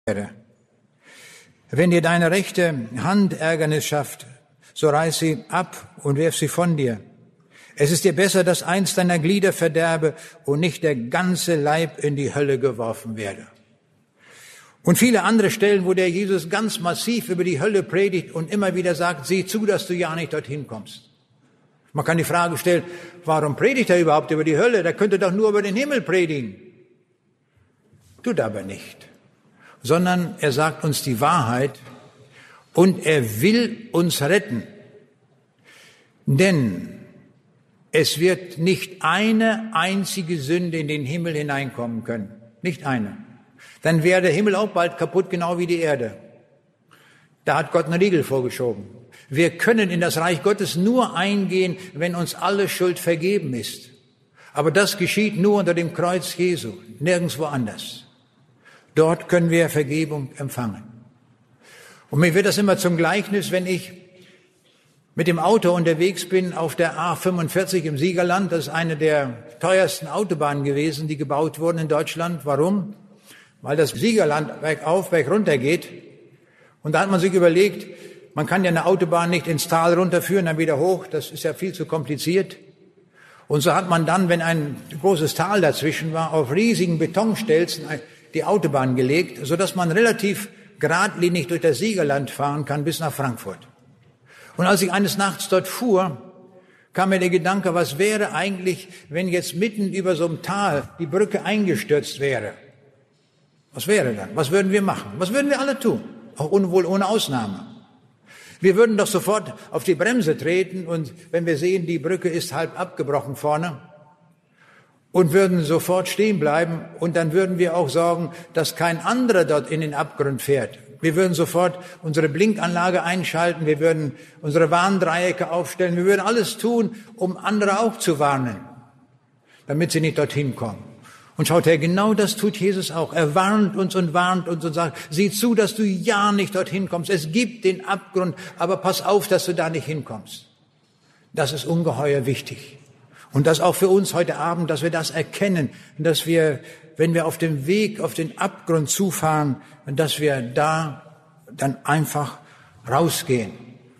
Wenn dir deine rechte Hand Ärgernis schafft, so reiß sie ab und wirf sie von dir. Es ist dir besser, dass eins deiner Glieder verderbe und nicht der ganze Leib in die Hölle geworfen werde. Und viele andere Stellen, wo der Jesus ganz massiv über die Hölle predigt und immer wieder sagt, sieh zu, dass du ja nicht dorthin kommst. Man kann die Frage stellen, warum predigt er überhaupt über die Hölle? Der könnte doch nur über den Himmel predigen. Tut aber nicht. Sondern er sagt uns die Wahrheit und er will uns retten. Denn es wird nicht eine einzige Sünde in den Himmel hineinkommen können. Nicht eine. Dann wäre der Himmel auch bald kaputt, genau wie die Erde. Da hat Gott einen Riegel vorgeschoben. Wir können in das Reich Gottes nur eingehen, wenn uns alle Schuld vergeben ist. Aber das geschieht nur unter dem Kreuz Jesu, nirgendwo anders. Dort können wir Vergebung empfangen. Und mir wird das immer zum Gleichnis, wenn ich mit dem Auto unterwegs bin auf der A45 im Siegerland. Das ist eine der teuersten Autobahnen gewesen, die gebaut wurden in Deutschland. Warum? Weil das Siegerland bergauf, bergunter geht. Und da hat man sich überlegt, man kann ja eine Autobahn nicht ins Tal runterführen, dann wieder hoch. Das ist ja viel zu kompliziert. Und so hat man dann, wenn ein großes Tal dazwischen war, auf riesigen Betonstelzen die Autobahn gelegt, sodass man relativ geradlinig durch das Siegerland fahren kann bis nach Frankfurt. Und als ich eines Nachts dort fuhr, kam mir der Gedanke, was wäre eigentlich, wenn jetzt mitten über so einem Tal die Brücke eingestürzt wäre? Was wäre dann? Was würden wir machen? Was würden wir alle tun? Auch wohl ohne Ausnahme. Wir würden doch sofort auf die Bremse treten und wenn wir sehen, die Brücke ist halb abgebrochen vorne und würden sofort stehen bleiben und dann würden wir auch sorgen, dass kein anderer dort in den Abgrund fährt. Wir würden sofort unsere Blinkanlage einschalten, wir würden unsere Warndreiecke aufstellen, wir würden alles tun, um andere auch zu warnen, damit sie nicht dorthin kommen. Und schaut her, genau das tut Jesus auch. Er warnt uns und sagt, sieh zu, dass du ja nicht dorthin kommst. Es gibt den Abgrund, aber pass auf, dass du da nicht hinkommst. Das ist ungeheuer wichtig. Und das auch für uns heute Abend, dass wir das erkennen, dass wir, wenn wir auf dem Weg auf den Abgrund zufahren, dass wir da dann einfach rausgehen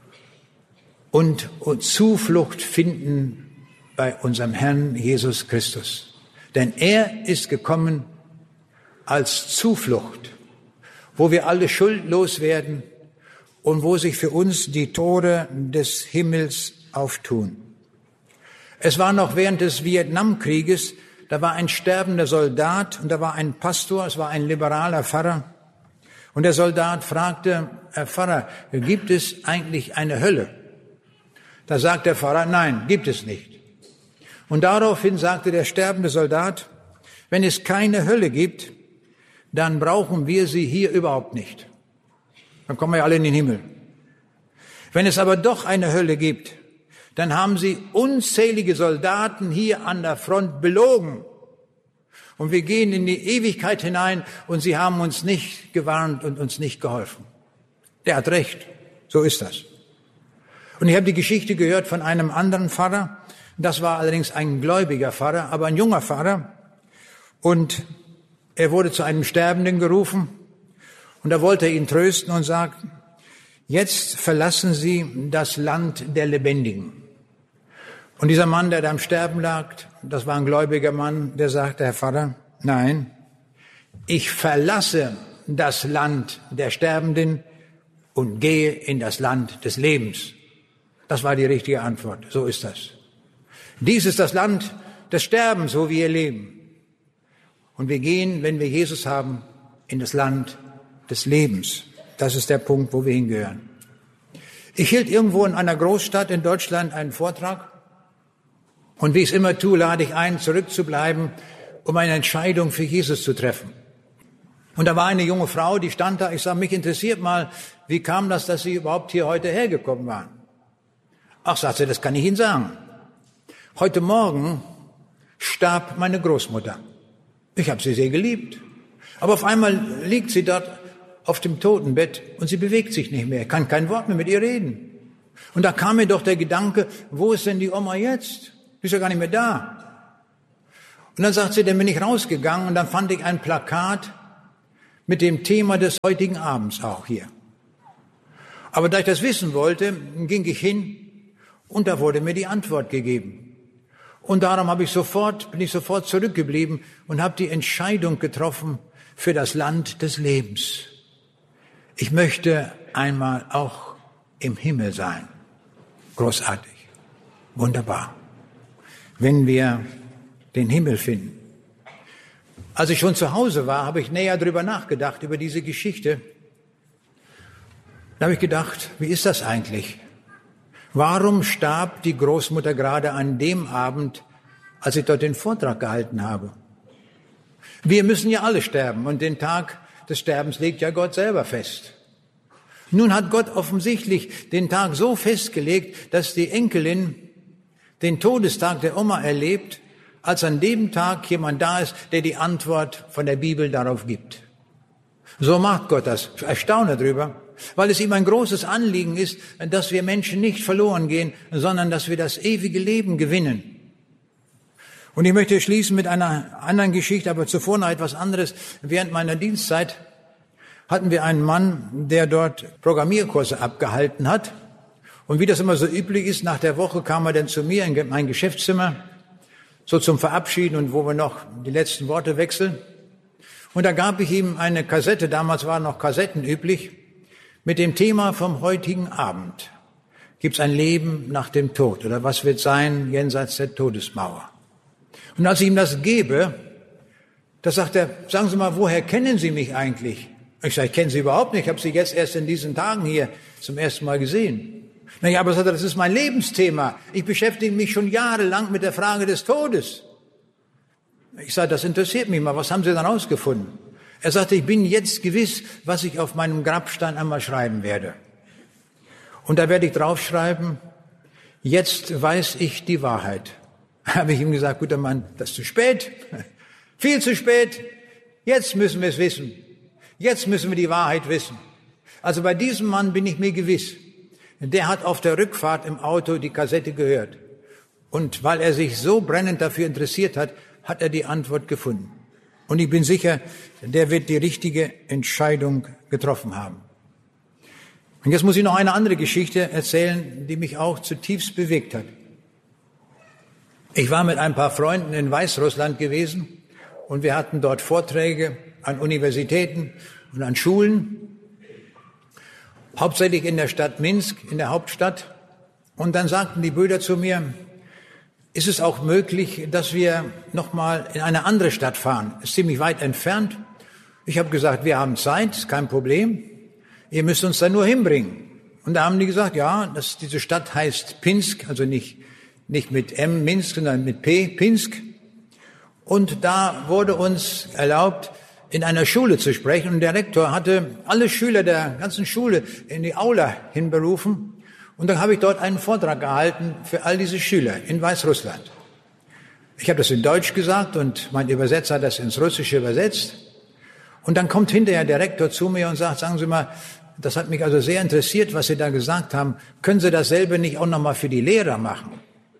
und Zuflucht finden bei unserem Herrn Jesus Christus. Denn er ist gekommen als Zuflucht, wo wir alle schuldlos werden und wo sich für uns die Tore des Himmels auftun. Es war noch während des Vietnamkrieges, da war ein sterbender Soldat und da war ein Pastor, es war ein liberaler Pfarrer. Und der Soldat fragte, Herr Pfarrer, gibt es eigentlich eine Hölle? Da sagt der Pfarrer, nein, gibt es nicht. Und daraufhin sagte der sterbende Soldat, wenn es keine Hölle gibt, dann brauchen wir sie hier überhaupt nicht. Dann kommen wir alle in den Himmel. Wenn es aber doch eine Hölle gibt, dann haben sie unzählige Soldaten hier an der Front belogen. Und wir gehen in die Ewigkeit hinein und sie haben uns nicht gewarnt und uns nicht geholfen. Der hat recht, so ist das. Und ich habe die Geschichte gehört von einem anderen Pfarrer. Das war allerdings ein gläubiger Pfarrer, aber ein junger Pfarrer. Und er wurde zu einem Sterbenden gerufen. Und da wollte er ihn trösten und sagt, jetzt verlassen Sie das Land der Lebendigen. Und dieser Mann, der da am Sterben lag, das war ein gläubiger Mann, der sagte, Herr Pfarrer, nein, ich verlasse das Land der Sterbenden und gehe in das Land des Lebens. Das war die richtige Antwort. So ist das. Dies ist das Land des Sterbens, wo wir leben. Und wir gehen, wenn wir Jesus haben, in das Land des Lebens. Das ist der Punkt, wo wir hingehören. Ich hielt irgendwo in einer Großstadt in Deutschland einen Vortrag. Und wie ich es immer tue, lade ich ein, zurückzubleiben, um eine Entscheidung für Jesus zu treffen. Und da war eine junge Frau, die stand da. Ich sage, mich interessiert mal, wie kam das, dass Sie überhaupt hier heute hergekommen waren? Ach, sagt sie, das kann ich Ihnen sagen. Heute Morgen starb meine Großmutter. Ich habe sie sehr geliebt. Aber auf einmal liegt sie dort auf dem Totenbett und sie bewegt sich nicht mehr, kann kein Wort mehr mit ihr reden. Und da kam mir doch der Gedanke, wo ist denn die Oma jetzt? Die ist ja gar nicht mehr da. Und dann sagt sie, dann bin ich rausgegangen und dann fand ich ein Plakat mit dem Thema des heutigen Abends auch hier. Aber da ich das wissen wollte, ging ich hin und da wurde mir die Antwort gegeben. Und darum bin ich sofort zurückgeblieben und habe die Entscheidung getroffen für das Land des Lebens. Ich möchte einmal auch im Himmel sein. Großartig. Wunderbar. Wenn wir den Himmel finden. Als ich schon zu Hause war, habe ich näher darüber nachgedacht, über diese Geschichte. Da habe ich gedacht, wie ist das eigentlich? Warum starb die Großmutter gerade an dem Abend, als ich dort den Vortrag gehalten habe? Wir müssen ja alle sterben und den Tag des Sterbens legt ja Gott selber fest. Nun hat Gott offensichtlich den Tag so festgelegt, dass die Enkelin den Todestag der Oma erlebt, als an dem Tag jemand da ist, der die Antwort von der Bibel darauf gibt. So macht Gott das. Ich erstaune darüber, weil es ihm ein großes Anliegen ist, dass wir Menschen nicht verloren gehen, sondern dass wir das ewige Leben gewinnen. Und ich möchte schließen mit einer anderen Geschichte, aber zuvor noch etwas anderes. Während meiner Dienstzeit hatten wir einen Mann, der dort Programmierkurse abgehalten hat. Und wie das immer so üblich ist, nach der Woche kam er dann zu mir in mein Geschäftszimmer, so zum Verabschieden und wo wir noch die letzten Worte wechseln. Und da gab ich ihm eine Kassette, damals waren noch Kassetten üblich, mit dem Thema vom heutigen Abend. Gibt es ein Leben nach dem Tod oder was wird sein jenseits der Todesmauer? Und als ich ihm das gebe, da sagt er, sagen Sie mal, woher kennen Sie mich eigentlich? Ich sage, ich kenne Sie überhaupt nicht, ich habe Sie jetzt erst in diesen Tagen hier zum ersten Mal gesehen. Naja, aber sagt er, das ist mein Lebensthema. Ich beschäftige mich schon jahrelang mit der Frage des Todes. Ich sage, das interessiert mich mal, was haben Sie dann rausgefunden? Er sagte, ich bin jetzt gewiss, was ich auf meinem Grabstein einmal schreiben werde. Und da werde ich draufschreiben, jetzt weiß ich die Wahrheit. Habe ich ihm gesagt, guter Mann, das ist zu spät, viel zu spät, jetzt müssen wir es wissen. Jetzt müssen wir die Wahrheit wissen. Also bei diesem Mann bin ich mir gewiss. Der hat auf der Rückfahrt im Auto die Kassette gehört. Und weil er sich so brennend dafür interessiert hat, hat er die Antwort gefunden. Und ich bin sicher, der wird die richtige Entscheidung getroffen haben. Und jetzt muss ich noch eine andere Geschichte erzählen, die mich auch zutiefst bewegt hat. Ich war mit ein paar Freunden in Weißrussland gewesen und wir hatten dort Vorträge an Universitäten und an Schulen, hauptsächlich in der Stadt Minsk, in der Hauptstadt. Und dann sagten die Brüder zu mir, ist es auch möglich, dass wir nochmal in eine andere Stadt fahren? Ist ziemlich weit entfernt. Ich habe gesagt, wir haben Zeit, ist kein Problem. Ihr müsst uns da nur hinbringen. Und da haben die gesagt, ja, diese Stadt heißt Pinsk, also nicht mit M, Minsk, sondern mit P, Pinsk. Und da wurde uns erlaubt, in einer Schule zu sprechen. Und der Rektor hatte alle Schüler der ganzen Schule in die Aula hinberufen. Und dann habe ich dort einen Vortrag gehalten für all diese Schüler in Weißrussland. Ich habe das in Deutsch gesagt und mein Übersetzer hat das ins Russische übersetzt. Und dann kommt hinterher der Rektor zu mir und sagt, sagen Sie mal, das hat mich also sehr interessiert, was Sie da gesagt haben. Können Sie dasselbe nicht auch nochmal für die Lehrer machen?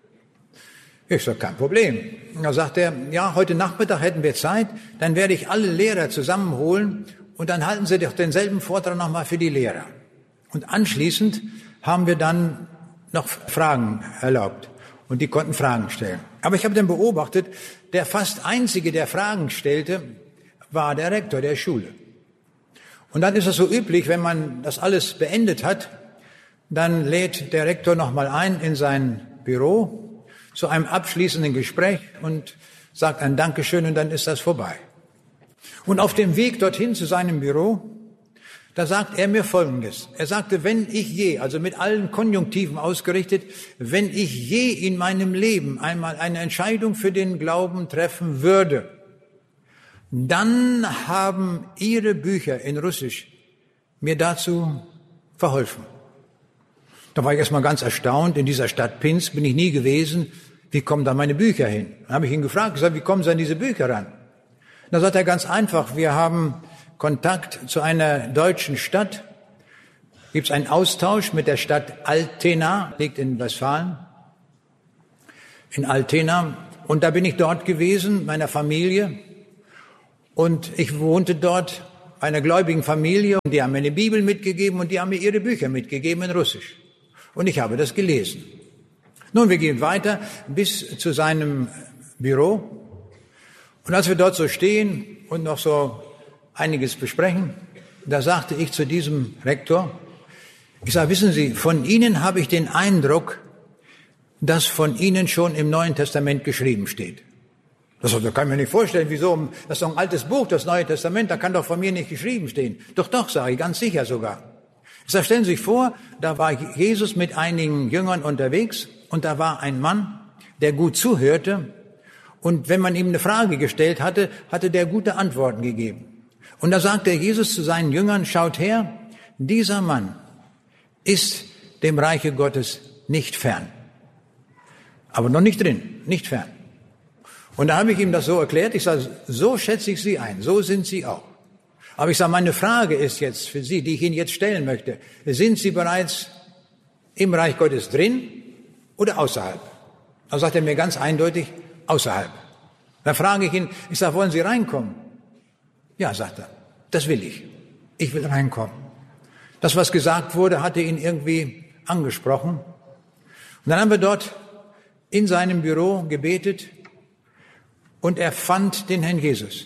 Ich sage, kein Problem. Und dann sagt er, ja, heute Nachmittag hätten wir Zeit, dann werde ich alle Lehrer zusammenholen und dann halten Sie doch denselben Vortrag nochmal für die Lehrer. Und anschließend haben wir dann noch Fragen erlaubt und die konnten Fragen stellen. Aber ich habe dann beobachtet, der fast Einzige, der Fragen stellte, war der Rektor der Schule. Und dann ist es so üblich, wenn man das alles beendet hat, dann lädt der Rektor nochmal ein in sein Büro zu einem abschließenden Gespräch und sagt ein Dankeschön und dann ist das vorbei. Und auf dem Weg dorthin zu seinem Büro, da sagt er mir Folgendes. Er sagte, wenn ich je, also mit allen Konjunktiven ausgerichtet, wenn ich je in meinem Leben einmal eine Entscheidung für den Glauben treffen würde, dann haben Ihre Bücher in Russisch mir dazu verholfen. Da war ich erstmal ganz erstaunt. In dieser Stadt Pinsk bin ich nie gewesen. Wie kommen da meine Bücher hin? Dann habe ich ihn gefragt, gesagt, wie kommen Sie an diese Bücher ran? Da sagt er ganz einfach, wir haben Kontakt zu einer deutschen Stadt. Gibt es einen Austausch mit der Stadt Altena, liegt in Westfalen, in Altena. Und da bin ich dort gewesen, meiner Familie. Und ich wohnte dort einer gläubigen Familie und die haben mir eine Bibel mitgegeben und die haben mir ihre Bücher mitgegeben in Russisch. Und ich habe das gelesen. Nun, wir gehen weiter bis zu seinem Büro. Und als wir dort so stehen und noch so einiges besprechen, da sagte ich zu diesem Rektor, ich sage, wissen Sie, von Ihnen habe ich den Eindruck, dass von Ihnen schon im Neuen Testament geschrieben steht. Das kann ich mir nicht vorstellen, wieso, das ist doch ein altes Buch, das Neue Testament, da kann doch von mir nicht geschrieben stehen. Doch, sage ich, ganz sicher sogar. Ich sage, stellen Sie sich vor, da war Jesus mit einigen Jüngern unterwegs und da war ein Mann, der gut zuhörte und wenn man ihm eine Frage gestellt hatte, hatte der gute Antworten gegeben. Und da sagte Jesus zu seinen Jüngern, schaut her, dieser Mann ist dem Reiche Gottes nicht fern. Aber noch nicht drin, nicht fern. Und da habe ich ihm das so erklärt, ich sage, so schätze ich Sie ein, so sind Sie auch. Aber ich sage, meine Frage ist jetzt für Sie, die ich Ihnen jetzt stellen möchte, sind Sie bereits im Reich Gottes drin oder außerhalb? Da sagt er mir ganz eindeutig, außerhalb. Dann frage ich ihn, ich sage, wollen Sie reinkommen? Ja, sagt er, das will ich. Ich will reinkommen. Das, was gesagt wurde, hatte ihn irgendwie angesprochen. Und dann haben wir dort in seinem Büro gebetet und er fand den Herrn Jesus.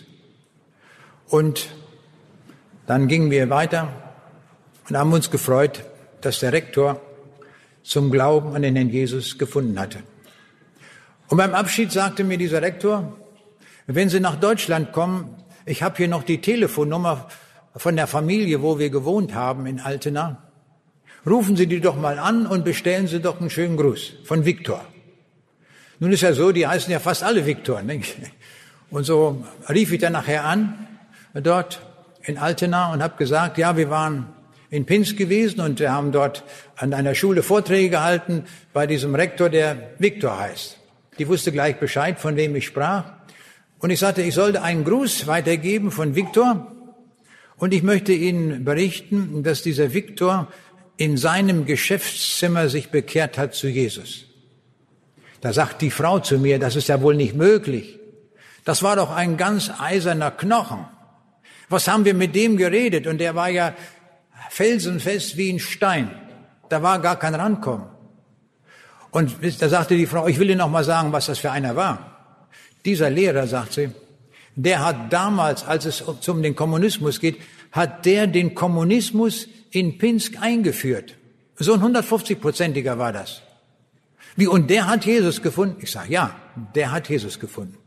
Und dann gingen wir weiter und haben uns gefreut, dass der Rektor zum Glauben an den Herrn Jesus gefunden hatte. Und beim Abschied sagte mir dieser Rektor, wenn Sie nach Deutschland kommen, ich habe hier noch die Telefonnummer von der Familie, wo wir gewohnt haben in Altena. Rufen Sie die doch mal an und bestellen Sie doch einen schönen Gruß von Viktor. Nun ist ja so, die heißen ja fast alle Viktor. Ne? Und so rief ich dann nachher an, dort in Altena und habe gesagt, ja, wir waren in Pinsk gewesen und wir haben dort an einer Schule Vorträge gehalten bei diesem Rektor, der Viktor heißt. Die wusste gleich Bescheid, von wem ich sprach. Und ich sagte, ich sollte einen Gruß weitergeben von Viktor. Und ich möchte Ihnen berichten, dass dieser Viktor in seinem Geschäftszimmer sich bekehrt hat zu Jesus. Da sagt die Frau zu mir, das ist ja wohl nicht möglich. Das war doch ein ganz eiserner Knochen. Was haben wir mit dem geredet? Und der war ja felsenfest wie ein Stein. Da war gar kein Rankommen. Und da sagte die Frau, ich will Ihnen noch mal sagen, was das für einer war. Dieser Lehrer, sagt sie, der hat damals, als es um den Kommunismus geht, hat der den Kommunismus in Pinsk eingeführt. So ein 150-prozentiger war das. Wie, und der hat Jesus gefunden? Ich sage, ja, der hat Jesus gefunden.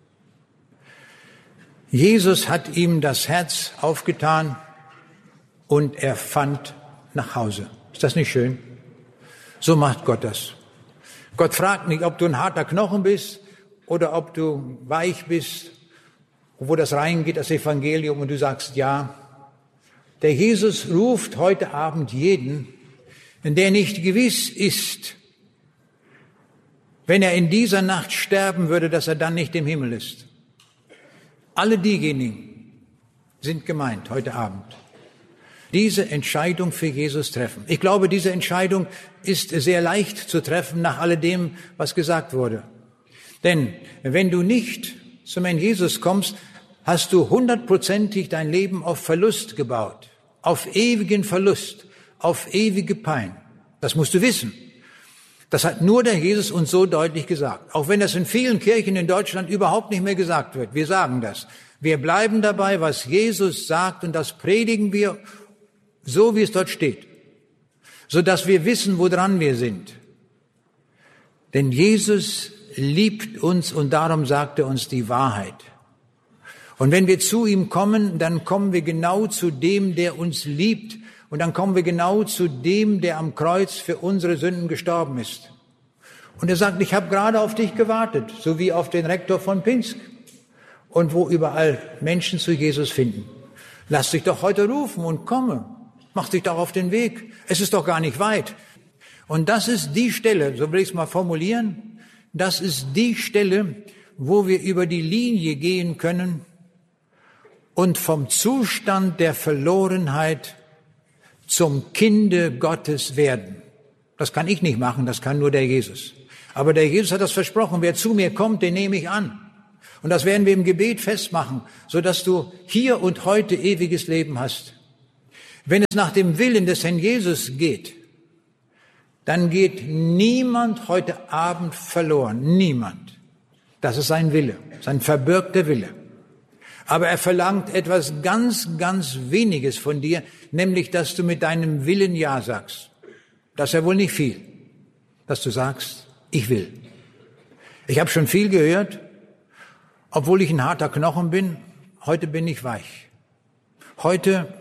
Jesus hat ihm das Herz aufgetan und er fand nach Hause. Ist das nicht schön? So macht Gott das. Gott fragt nicht, ob du ein harter Knochen bist oder ob du weich bist, wo das reingeht, das Evangelium, und du sagst ja. Der Jesus ruft heute Abend jeden, der nicht gewiss ist, wenn er in dieser Nacht sterben würde, dass er dann nicht im Himmel ist. Alle diejenigen sind gemeint heute Abend. Diese Entscheidung für Jesus treffen. Ich glaube, diese Entscheidung ist sehr leicht zu treffen nach alledem, was gesagt wurde. Denn wenn du nicht zum Herrn Jesus kommst, hast du 100%ig dein Leben auf Verlust gebaut. Auf ewigen Verlust, auf ewige Pein. Das musst du wissen. Das hat nur der Jesus uns so deutlich gesagt. Auch wenn das in vielen Kirchen in Deutschland überhaupt nicht mehr gesagt wird. Wir sagen das. Wir bleiben dabei, was Jesus sagt, und das predigen wir so, wie es dort steht. Sodass wir wissen, woran wir sind. Denn Jesus liebt uns und darum sagt er uns die Wahrheit. Und wenn wir zu ihm kommen, dann kommen wir genau zu dem, der uns liebt. Und dann kommen wir genau zu dem, der am Kreuz für unsere Sünden gestorben ist. Und er sagt, ich habe gerade auf dich gewartet, so wie auf den Rektor von Pinsk. Und wo überall Menschen zu Jesus finden. Lass dich doch heute rufen und komme. Mach dich doch auf den Weg. Es ist doch gar nicht weit. Und das ist die Stelle, so will ich es mal formulieren, das ist die Stelle, wo wir über die Linie gehen können und vom Zustand der Verlorenheit zum Kinde Gottes werden. Das kann ich nicht machen, das kann nur der Jesus. Aber der Jesus hat das versprochen, wer zu mir kommt, den nehme ich an. Und das werden wir im Gebet festmachen, so dass du hier und heute ewiges Leben hast. Wenn es nach dem Willen des Herrn Jesus geht, dann geht niemand heute Abend verloren. Niemand. Das ist sein Wille, sein verbürgter Wille. Aber er verlangt etwas ganz, ganz Weniges von dir, nämlich, dass du mit deinem Willen Ja sagst. Das ist ja wohl nicht viel, dass du sagst, ich will. Ich habe schon viel gehört, obwohl ich ein harter Knochen bin, heute bin ich weich. Heute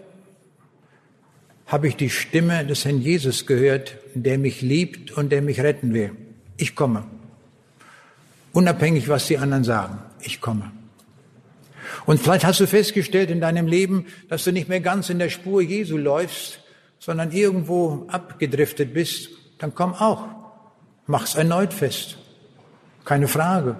habe ich die Stimme des Herrn Jesus gehört, der mich liebt und der mich retten will. Ich komme. Unabhängig, was die anderen sagen. Ich komme. Und vielleicht hast du festgestellt in deinem Leben, dass du nicht mehr ganz in der Spur Jesu läufst, sondern irgendwo abgedriftet bist. Dann komm auch. Mach's erneut fest. Keine Frage.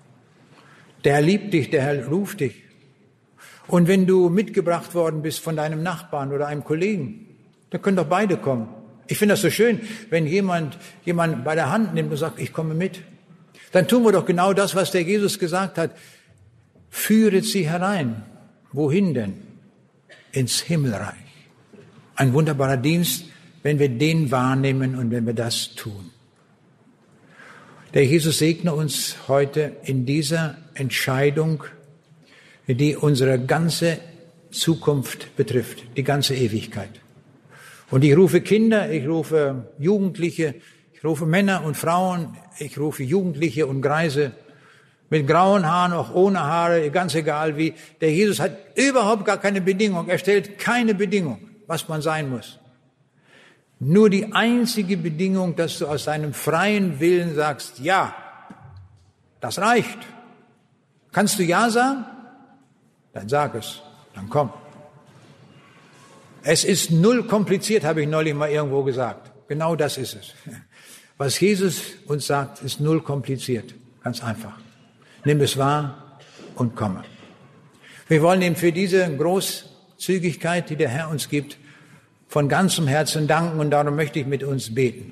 Der Herr liebt dich, der Herr ruft dich. Und wenn du mitgebracht worden bist von deinem Nachbarn oder einem Kollegen, dann können doch beide kommen. Ich finde das so schön, wenn jemand bei der Hand nimmt und sagt, ich komme mit. Dann tun wir doch genau das, was der Jesus gesagt hat. Führet sie herein. Wohin denn? Ins Himmelreich. Ein wunderbarer Dienst, wenn wir den wahrnehmen und wenn wir das tun. Der Jesus segne uns heute in dieser Entscheidung, die unsere ganze Zukunft betrifft, die ganze Ewigkeit. Und ich rufe Kinder, ich rufe Jugendliche, ich rufe Männer und Frauen, ich rufe Jugendliche und Greise, mit grauen Haaren, auch ohne Haare, ganz egal wie. Der Jesus hat überhaupt gar keine Bedingung. Er stellt keine Bedingung, was man sein muss. Nur die einzige Bedingung, dass du aus deinem freien Willen sagst, ja, das reicht. Kannst du Ja sagen? Dann sag es, dann komm. Es ist null kompliziert, habe ich neulich mal irgendwo gesagt. Genau das ist es. Was Jesus uns sagt, ist null kompliziert. Ganz einfach. Nimm es wahr und komme. Wir wollen ihm für diese Großzügigkeit, die der Herr uns gibt, von ganzem Herzen danken und darum möchte ich mit uns beten.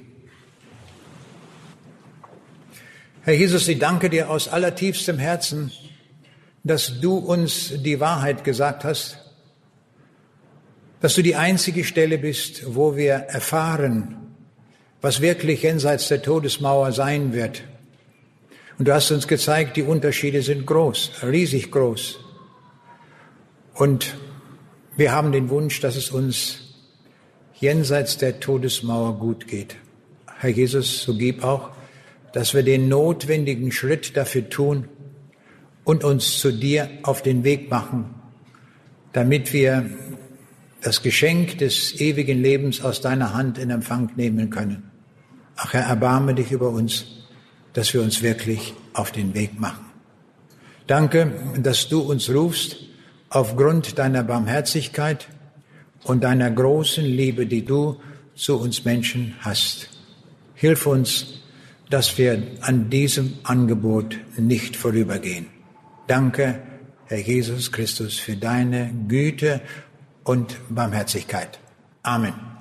Herr Jesus, ich danke dir aus allertiefstem Herzen, dass du uns die Wahrheit gesagt hast, dass du die einzige Stelle bist, wo wir erfahren, was wirklich jenseits der Todesmauer sein wird. Und du hast uns gezeigt, die Unterschiede sind groß, riesig groß. Und wir haben den Wunsch, dass es uns jenseits der Todesmauer gut geht. Herr Jesus, so gib auch, dass wir den notwendigen Schritt dafür tun und uns zu dir auf den Weg machen, damit wir das Geschenk des ewigen Lebens aus deiner Hand in Empfang nehmen können. Ach Herr, erbarme dich über uns, dass wir uns wirklich auf den Weg machen. Danke, dass du uns rufst aufgrund deiner Barmherzigkeit und deiner großen Liebe, die du zu uns Menschen hast. Hilf uns, dass wir an diesem Angebot nicht vorübergehen. Danke, Herr Jesus Christus, für deine Güte und Barmherzigkeit. Amen.